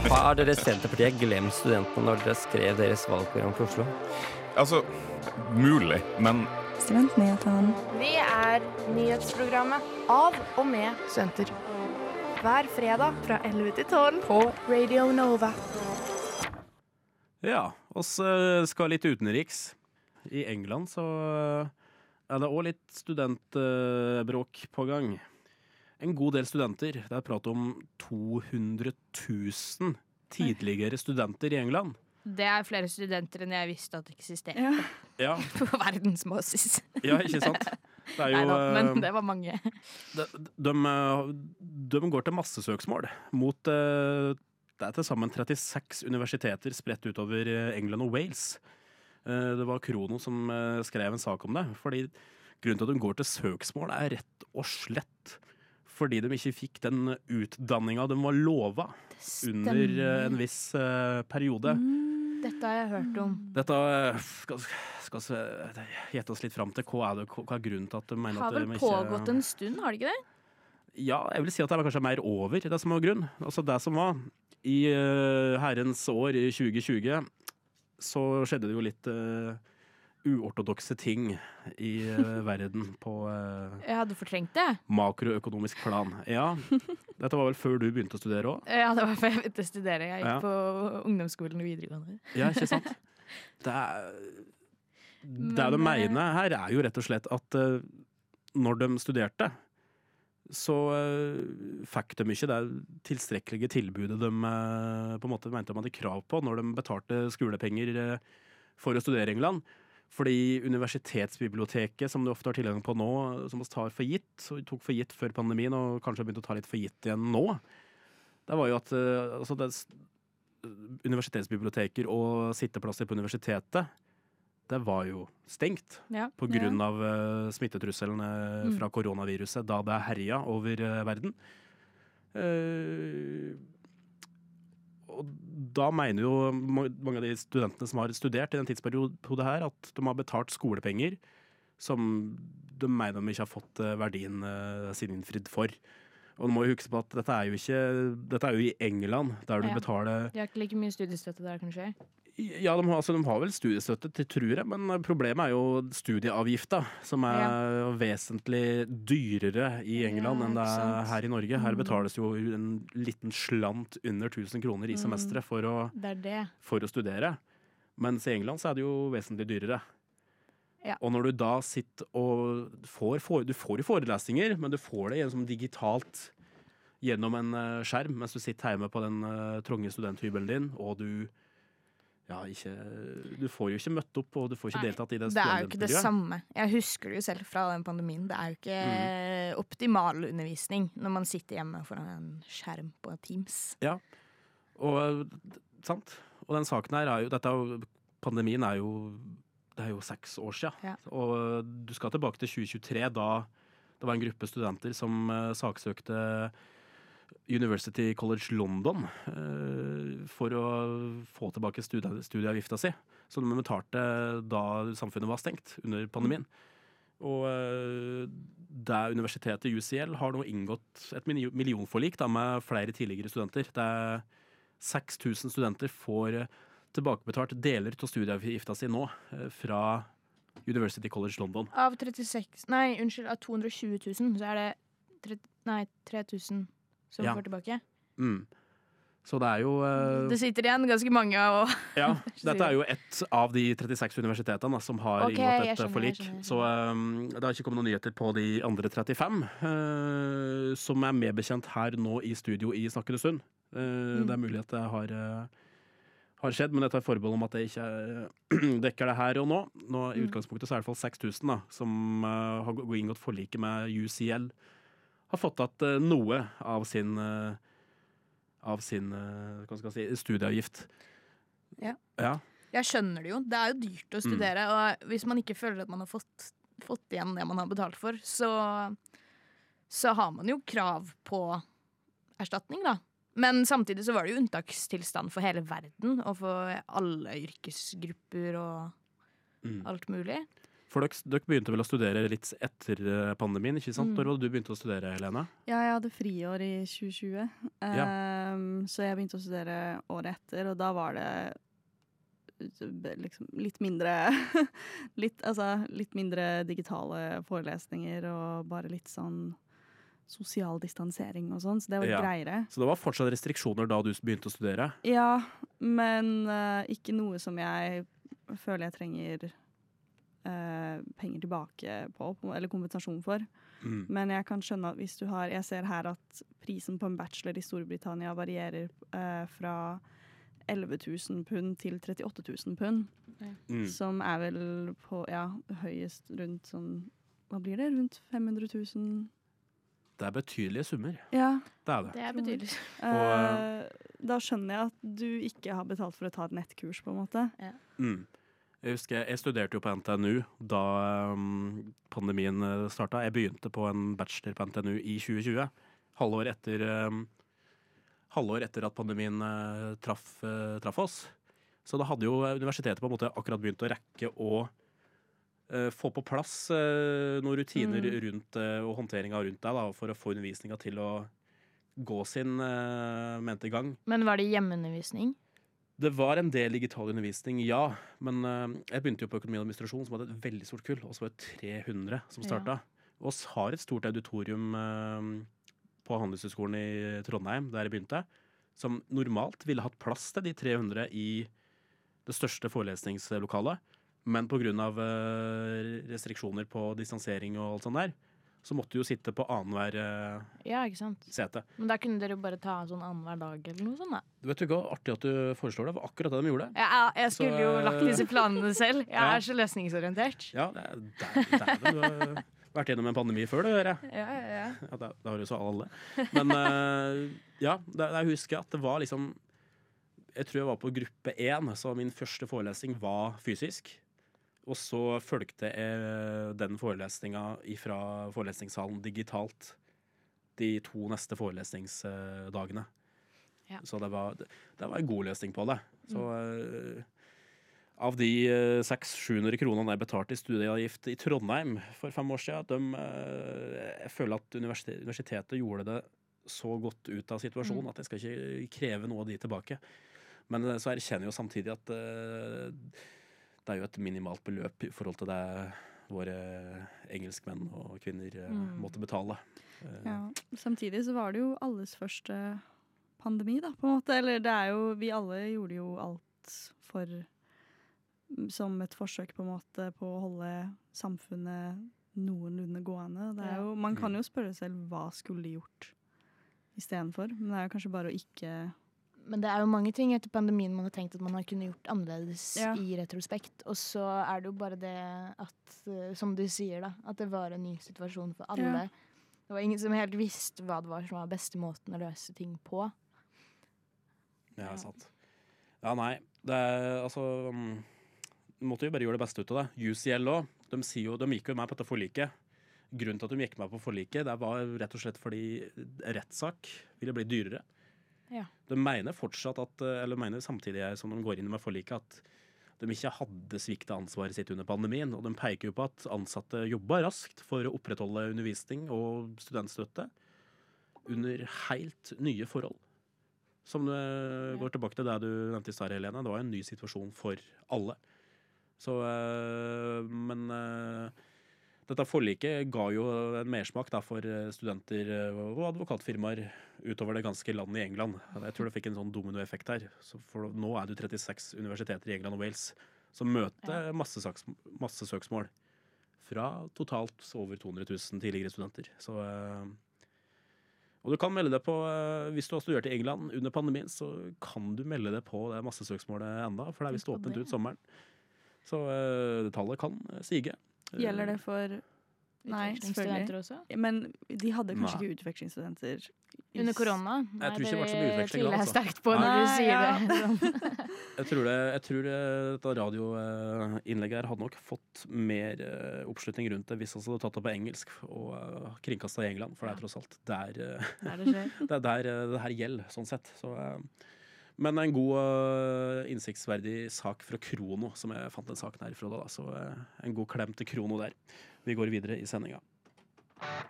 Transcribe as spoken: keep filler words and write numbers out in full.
Har dere Senterpartiet glemt studentene når dere skrev deres valgprogram for Oslo? Altså, mulig, men Studentnyhetene. Vi er nyhetsprogrammet av og med studenter. Hver fredag fra elleve til tolv på Radio Nova. Ja, oss skal litt utenriks. I England så er det også litt studentbråk på gang. En god del studenter. Det er prat om to hundre tusen tidligere studenter i England. Det er flere studenter enn jeg visste at eksisterte. Ja. Ja, På verdensbasis. ja, ikke sant? Det er jo, Neida, men eh, det var mange. de, de, eh, de går til massesøksmål mot eh, det er til sammen trettiseks universiteter spredt utover eh, England og Wales. Eh, Det var Krono som eh, skrev en sak om det, fordi grunnen til at de går til søksmål er rett og slett fordi de ikke fikk den utdanninga de var lova under eh, en viss eh, periode. Dette har jeg hørt om. Dette eh, skal, skal se, gjette oss litt fram til. Hva er, det, hva er grunnen til at de mener Har at vel de ikke pågått en stund, har det ikke det? Ja, jeg vil si at det var kanskje mer over det som var grunn. Altså det som var i uh, herrens år, i tjue tjue, så skjedde det jo litt uh, uortodokse ting i uh, verden på uh, Jeg hadde fortrengt det. makroøkonomisk plan. Ja, dette var vel før du begynte å studere også? Ja, det var før jeg begynte å studere. Jeg gikk Ja. på ungdomsskolen og videregående. Ja, ikke sant? Det, er, det de Men, mener her er jo rett og slett at uh, når de studerte, så uh, fikk de ikke det tilstrekkelige tilbudet de uh, på en måte mente de hadde krav på når de betalte skolepenger uh, for å studere i England. Fordi universitetsbiblioteket, som du ofte har tilgang på nå, som vi tar for gitt, og tok for gitt før pandemien, og kanskje har begynt å ta litt for gitt igjen nå, det var jo at uh, altså det, universitetsbiblioteker og sitteplasser på universitetet, det var jo stengt Ja. på grunn av uh, smittetrusselen uh, Mm. fra koronaviruset, da det herja over uh, verden. Uh, og da mener jo ma- mange av de studentene som har studert i den tidsperiode her, at de har betalt skolepenger som de mener de ikke har fått uh, verdien uh, sin innfridd for. Og nå må vi huske på at dette er jo ikke, dette er jo i England, der du Ja. betaler De har ikke like mye studiestøtte der, kanskje? ja, de har, altså, de har vel studiestøtte til, tror jeg, men problemet er jo studieavgifta, som er vesentlig dyrere i England Ja, enn det ikke er sant. her i Norge. Her Mm. betales jo en liten slant under tusen kroner i Mm. semesteret for, å- Det er det. for å studere. Mens i England så er det jo vesentlig dyrere. Ja. Og når du da sitter og får, får, du får jo forelesninger, men du får det gjennom digitalt gjennom en eh, skjerm, mens du sitter hjemme på den uh, trange studenthybelen din, og du ja, ikke, du får jo ikke møtt opp, og du får ikke Nei, deltatt i det Det er jo ikke det studentmiljøet. samme. Jeg husker det jo selv fra den pandemien. Det er jo ikke Mm. optimal undervisning når man sitter hjemme foran en skjerm på Teams. Og, sant? Og den saken her er jo, dette er jo, pandemien er jo, det er jo seks år siden. Ja. Og du skal tilbake til tjue tjuetre, da det var en gruppe studenter som eh, saksøkte University College London eh, for å få tilbake studie, studieavgifta si, som de betalte da samfunnet var stengt under pandemien. Og eh, det universitetet U C L har nå inngått et mini- millionforlik da, med flere tidligere studenter. Det er seks tusen studenter får eh, tilbakebetalt deler av studieavgifta si nå eh, fra University College London. Av trettiseks Nei, unnskyld, av to hundre og tjue tusen, så er det tretti, nei, tre tusen som Ja. får tilbake. Mm. Så det er jo eh, Det sitter igjen ganske mange og Ja, dette er jo ett av de trettiseks universitetene da, som har Ok, inngått jeg et skjønner, forlik. jeg skjønner. Så um, det har ikke kommet noen nyheter på de andre trettifem, eh, som er mer bekjent her nå i studio i Snakkende Stund. Eh, Mm. Det er mulig at det har, eh, har skjedd, men dette er forbehold om at det ikke eh, dekker det her og nå. nå I Mm. utgangspunktet så er det i hvert fall seks tusen da, som eh, har gå- inngått forliket med U C L, har fått tatt eh, noe av sin eh, av sin eh, hva skal jeg si, studieavgift. Ja. Ja. Jeg skjønner det jo. Det er jo dyrt å studere, og hvis man ikke føler at man har fått, fått igjen det man har betalt for, så, så har man jo krav på erstatning, da. Men samtidig så var det jo unntakstilstand for hele verden, og for alle yrkesgrupper og Mm. alt mulig. For dere, dere begynte vel å studere litt etter eh, pandemien, ikke sant? Mm. Når var det du begynte å studere, Helene? Ja, jeg hadde friår i tjue tjue, Ehm, så jeg begynte å studere året etter, og da var det eh, liksom litt mindre litt, altså, litt mindre digitale forelesninger og bare litt sånn sosial distansering og sånn, så det var litt Ja. greiere. Så det var fortsatt restriksjoner da du begynte å studere? Ja, men eh, ikke noe som jeg føler jeg trenger eh, penger tilbake på, på, eller kompensasjon for. Mm. Men jeg kan skjønne at hvis du har Jeg ser her at prisen på en bachelor i Storbritannia varierer eh, fra elleve tusen pund til trettiåtte tusen pund. Mm. Som er vel på ja, høyest rundt sånn Hva blir det? Rundt fem hundre tusen? Det er betydelige summer. Ja. Det er det. Det er betydelig. Eh, da skjønner jeg at du ikke har betalt for å ta et nettkurs, på en måte. Mm. Jeg husker jeg studerte jo på N T N U da um, pandemien starta. Jeg begynte på en bachelor på N T N U i tjue tjue. Halvår etter, um, halvår etter at pandemien uh, traff, uh, traff oss. Så da hadde jo universitetet på en måte akkurat begynt å rekke å uh, få på plass uh, noen rutiner Mm. rundt uh, og håndteringa rundt deg da, for å få undervisninga til å gå sin uh, mente gang. Men var det hjemmeundervisning? Det var en del digital undervisning, ja. Men uh, jeg begynte jo på økonomi og administrasjon, som hadde et veldig stort kull. Og så var det tre hundre som starta. Og oss har et stort auditorium uh, på Handelshøyskolen i Trondheim, der jeg begynte, som normalt ville hatt plass til de tre hundre i det største forelesningslokalet. Men pga. Uh, restriksjoner på distansering og alt sånt der, så måtte du jo sitte på annenhver uh, Ja, ikke sant. sete. Men da kunne dere jo bare ta sånn annenhver dag eller noe sånt, da. Du vet du hva, artig at du foreslår det. Det var akkurat det de gjorde. Ja, jeg, jeg skulle Så, jo lagt disse planene selv. Jeg ja. er så løsningsorientert. Ja, det er dæven. Du har vært gjennom en pandemi før, det hører jeg. Ja, ja, ja. Ja, det, det har jo så alle. Men eh, ja, det, jeg husker at det var liksom Jeg tror jeg var på gruppe én, så min første forelesning var fysisk. Og så fulgte jeg den forelesninga fra forelesningssalen digitalt de to neste forelesningsdagene. Ja. Så det var, det var en god løsning på det. Så eh, av de seks-sju hundre kronene jeg betalte i studieavgift i Trondheim for fem år siden, de, eh, jeg føler at universitetet, universitetet gjorde det så godt ut av situasjonen Mm. at jeg skal ikke kreve noe av de tilbake. Men eh, så erkjenner jeg jo samtidig at eh, det er jo et minimalt beløp i forhold til det våre engelskmenn og kvinner eh, Mm. måtte betale. Eh, Ja. Samtidig så var det jo alles første pandemi, da, på en måte. Eller det er jo Vi alle gjorde jo alt for Som et forsøk på en måte på å holde samfunnet noenlunde gående. Det er Ja. jo, man kan Mm. jo spørre seg selv hva skulle de gjort istedenfor. Men det er jo kanskje bare å ikke Men det er jo mange ting etter pandemien man har tenkt at man har kunnet gjort annerledes Ja. i retrospekt. Og så er det jo bare det at, eh, som du sier, da, at det var en ny situasjon for alle. Ja. Det var ingen som helt visste hva det var som var beste måten å løse ting på. Ja, sant. Ja, nei. Det er altså um, Du måtte jo bare gjøre det beste ut av det. U C L òg. De, sier jo, de gikk jo med på dette forliket. Grunnen til at de gikk med på forliket, det var rett og slett fordi rettssak ville bli dyrere. Ja. De mener fortsatt at, eller mener samtidig som de går inn med forliket, at de ikke hadde svikta ansvaret sitt under pandemien. Og de peker jo på at ansatte jobba raskt for å opprettholde undervisning og studentstøtte under helt nye forhold. Som det går tilbake til det du nevnte i stad, Helene. Det var en ny situasjon for alle. Så, øh, men øh, dette forliket ga jo en mersmak da, for studenter og advokatfirmaer utover det ganske landet i England. Jeg tror det fikk en sånn dominoeffekt her. Så for nå er det jo trettiseks universiteter i England og Wales som møter masse, saks, masse søksmål fra totalt over to hundre tusen tidligere studenter. Så, øh, og du kan melde deg på, øh, hvis du har studert i England under pandemien, så kan du melde deg på det massesøksmålet enda, for det er visst Tenk på åpent det. ut sommeren. Så øh, tallet kan stige. Gjelder det for Nei, Utvekslingsstudenter selvfølgelig. også. Men de hadde kanskje Nei. ikke utvekslingsstudenter i Under korona. Jeg tror ikke det var så mye utveksling da, tviler jeg altså. sterkt på når Nei, du sier ja. det. Sånn. Jeg tror, det, jeg tror det, dette radioinnlegget her hadde nok fått mer eh, oppslutning rundt det hvis vi hadde tatt det på engelsk og uh, kringkasta i England, for det er tross alt der, eh, der det skjer. det er der eh, det her gjelder, sånn sett. Så, eh, Men en god uh, innsiktsverdig sak fra Krono, som jeg fant den saken her i Frode, da. Så uh, en god klem til Krono der. Vi går videre i sendinga.